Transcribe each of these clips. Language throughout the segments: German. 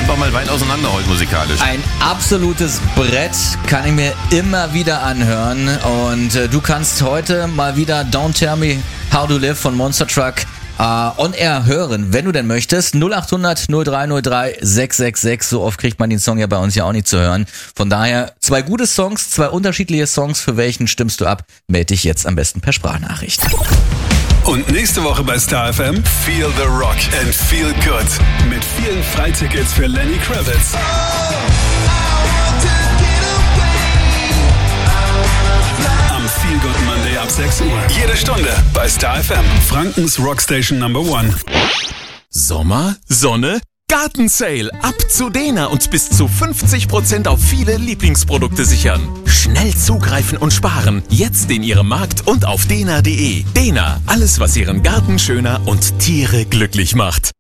wir mal weit auseinander heute musikalisch. Ein absolutes Brett, kann ich mir immer wieder anhören. Und du kannst heute mal wieder Don't Tell Me How to Live von Monster Truck on air hören, wenn du denn möchtest. 0800 0303 666. So oft kriegt man den Song ja bei uns ja auch nicht zu hören. Von daher 2 gute Songs, 2 unterschiedliche Songs. Für welchen stimmst du ab? Melde dich jetzt am besten per Sprachnachricht. Und nächste Woche bei Star FM Feel the Rock and Feel Good mit vielen Freitickets für Lenny Kravitz. Am Feel Good Monday ab 6 Uhr. Jede Stunde bei Star FM, Frankens Rockstation Number 1. Sommer, Sonne, Gartensale. Ab zu Dena und bis zu 50% auf viele Lieblingsprodukte sichern. Schnell zugreifen und sparen. Jetzt in Ihrem Markt und auf dena.de. Dena, alles was Ihren Garten schöner und Tiere glücklich macht.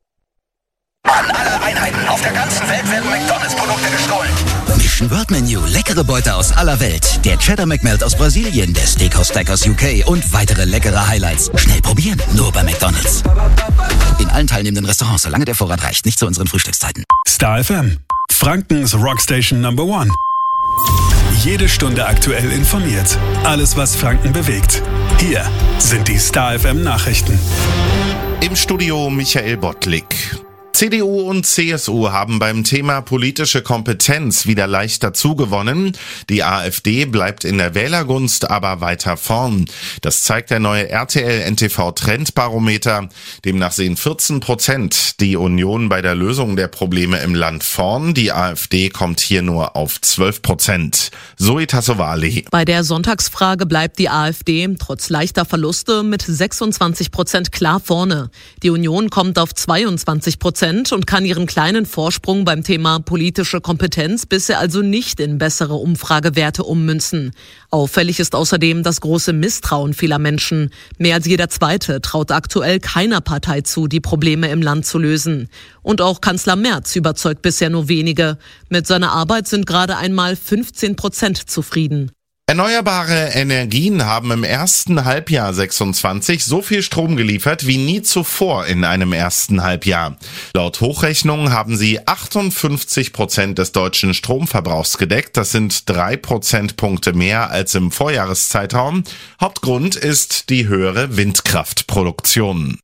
An alle Einheiten auf der ganzen Welt werden McDonalds-Produkte gestohlen. Mission World Menu, leckere Beute aus aller Welt. Der Cheddar McMelt aus Brasilien, der Steakhouse Stack aus UK und weitere leckere Highlights. Schnell probieren, nur bei McDonalds. In allen teilnehmenden Restaurants, solange der Vorrat reicht, nicht zu unseren Frühstückszeiten. Star FM, Frankens Rockstation Number 1. Jede Stunde aktuell informiert. Alles, was Franken bewegt. Hier sind die Star FM Nachrichten. Im Studio Michael Bottlik. CDU und CSU haben beim Thema politische Kompetenz wieder leicht dazugewonnen. Die AfD bleibt in der Wählergunst aber weiter vorn. Das zeigt der neue RTL-NTV-Trendbarometer. Demnach sehen 14% die Union bei der Lösung der Probleme im Land vorn. Die AfD kommt hier nur auf 12%. Zoe Tassovali. Bei der Sonntagsfrage bleibt die AfD trotz leichter Verluste mit 26% klar vorne. Die Union kommt auf 22% und kann ihren kleinen Vorsprung beim Thema politische Kompetenz bisher also nicht in bessere Umfragewerte ummünzen. Auffällig ist außerdem das große Misstrauen vieler Menschen. Mehr als jeder Zweite traut aktuell keiner Partei zu, die Probleme im Land zu lösen. Und auch Kanzler Merz überzeugt bisher nur wenige. Mit seiner Arbeit sind gerade einmal 15% zufrieden. Erneuerbare Energien haben im ersten Halbjahr 26 so viel Strom geliefert wie nie zuvor in einem ersten Halbjahr. Laut Hochrechnung haben sie 58% des deutschen Stromverbrauchs gedeckt. Das sind 3 Prozentpunkte mehr als im Vorjahreszeitraum. Hauptgrund ist die höhere Windkraftproduktion.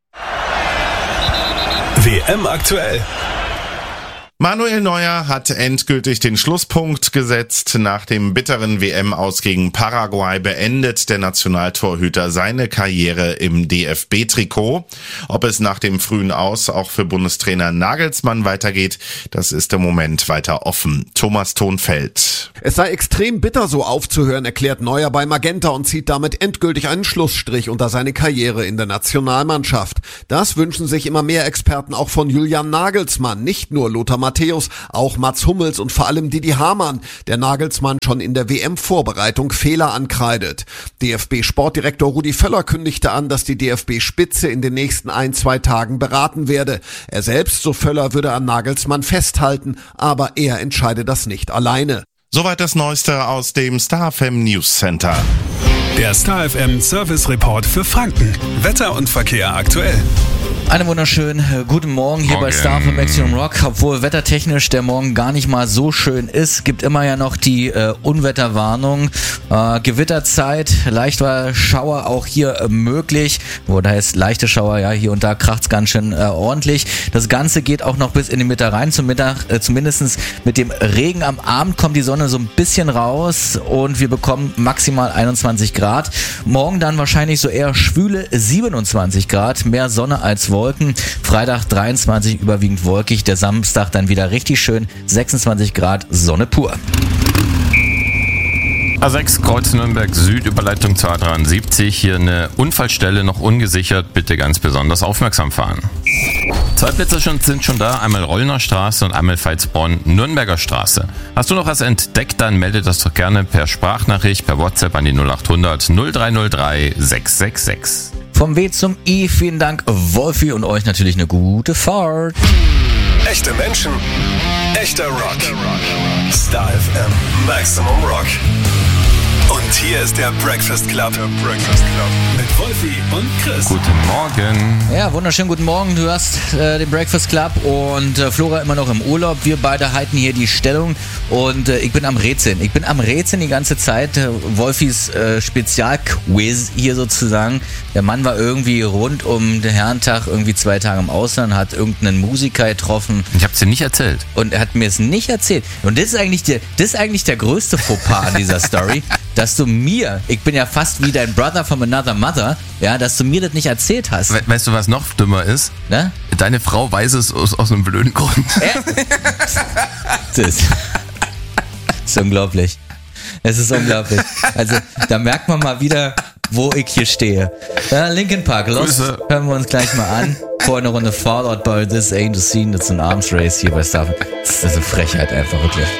WM aktuell. Manuel Neuer hat endgültig den Schlusspunkt gesetzt. Nach dem bitteren WM-Aus gegen Paraguay beendet der Nationaltorhüter seine Karriere im DFB-Trikot. Ob es nach dem frühen Aus auch für Bundestrainer Nagelsmann weitergeht, das ist im Moment weiter offen. Thomas Thonfeld. Es sei extrem bitter, so aufzuhören, erklärt Neuer bei Magenta und zieht damit endgültig einen Schlussstrich unter seine Karriere in der Nationalmannschaft. Das wünschen sich immer mehr Experten auch von Julian Nagelsmann, nicht nur Lothar Matthäus, auch Mats Hummels und vor allem Didi Hamann, der Nagelsmann schon in der WM-Vorbereitung Fehler ankreidet. DFB-Sportdirektor Rudi Völler kündigte an, dass die DFB-Spitze in den nächsten 1-2 Tagen beraten werde. Er selbst, so Völler, würde an Nagelsmann festhalten, aber er entscheide das nicht alleine. Soweit das Neueste aus dem Star FM News Center. Der Star FM Service Report für Franken. Wetter und Verkehr aktuell. Einen wunderschönen guten Morgen hier bei Star FM Maximum Rock. Obwohl wettertechnisch der Morgen gar nicht mal so schön ist, gibt immer ja noch die Unwetterwarnung. Gewitterzeit, leichter Schauer auch hier möglich. Da ist leichte Schauer, ja, hier und da kracht's ganz schön ordentlich. Das Ganze geht auch noch bis in die Mitte rein. Zum Mittag, zumindest mit dem Regen am Abend kommt die Sonne so ein bisschen raus und wir bekommen maximal 21 Grad. Morgen dann wahrscheinlich so eher schwüle 27 Grad, mehr Sonne als Wolken. Freitag 23 überwiegend wolkig, der Samstag dann wieder richtig schön 26 Grad, Sonne pur. A6 Kreuz Nürnberg Süd, Überleitung zur A73. Hier eine Unfallstelle noch ungesichert. Bitte ganz besonders aufmerksam fahren. 2 Plätze sind schon da. Einmal Rollner Straße und einmal Veitsbronn-Nürnberger Straße. Hast du noch was entdeckt, dann melde das doch gerne per Sprachnachricht, per WhatsApp an die 0800 0303 666. Vom W zum I, vielen Dank Wolfi und euch natürlich eine gute Fahrt. Echte Menschen, echter Rock. Star FM Maximum Rock. Und hier ist der Breakfast Club. Mit Wolfi und Chris. Guten Morgen. Ja, wunderschönen guten Morgen. Du hast den Breakfast Club und Flora immer noch im Urlaub. Wir beide halten hier die Stellung und ich bin am Rätseln. Ich bin am Rätseln die ganze Zeit. Wolfis Spezialquiz hier sozusagen. Der Mann war irgendwie rund um den Herrentag irgendwie 2 Tage im Ausland, hat irgendeinen Musiker getroffen. Ich hab's dir nicht erzählt. Und er hat mir es nicht erzählt. Und das ist eigentlich der größte Fauxpas an dieser Story, dass du mir, ich bin ja fast wie dein Brother from another mother, ja, dass du mir das nicht erzählt hast. Weißt du, was noch dümmer ist? Ne? Deine Frau weiß es aus einem blöden Grund. Das ist unglaublich. Es ist unglaublich. Also, da merkt man mal wieder, wo ich hier stehe. Ja, Linkin Park, los, hören wir uns gleich mal an. Vorher eine Runde Fallout Boy, This Ain't a Scene, that's an Arms Race hier bei Starfm. Das ist eine Frechheit einfach, wirklich.